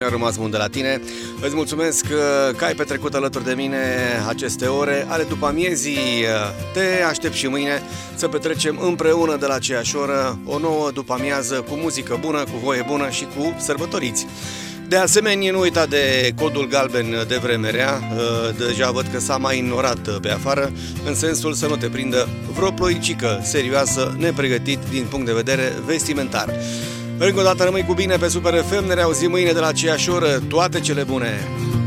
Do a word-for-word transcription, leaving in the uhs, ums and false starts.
A rămas bun de la tine. Îți mulțumesc că ai petrecut alături de mine aceste ore ale după amiezii. Te aștept și mâine să petrecem împreună de la aceeași oră o nouă după amiază cu muzică bună, cu voie bună și cu sărbătoriți. De asemenea, nu uita de codul galben de Vremerea. Deja văd că s-a mai înnorat pe afară, în sensul să nu te prindă vreo ploicică serioasă, nepregătit din punct de vedere vestimentar. Încă o dată rămâi cu bine pe Super F M, ne reauzim mâine de la aceeași oră. Toate cele bune!